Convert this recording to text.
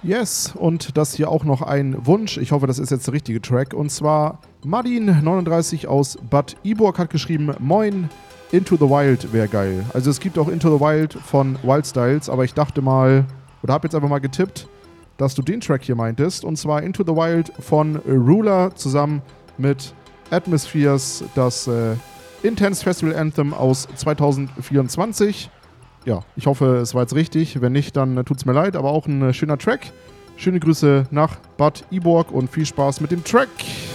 Yes, und das hier auch noch ein Wunsch. Ich hoffe, das ist jetzt der richtige Track. Und zwar Martin39 aus Bad Iburg hat geschrieben, Moin, Into the Wild wäre geil. Also es gibt auch Into the Wild von Wildstyles, aber ich dachte mal, oder habe jetzt einfach mal getippt, dass du den Track hier meintest. Und zwar Into the Wild von Ruler zusammen mit Atmospheres, das Intense Festival Anthem aus 2024. Ja, ich hoffe, es war jetzt richtig. Wenn nicht, dann tut's mir leid, aber auch ein schöner Track. Schöne Grüße nach Bad Iburg und viel Spaß mit dem Track.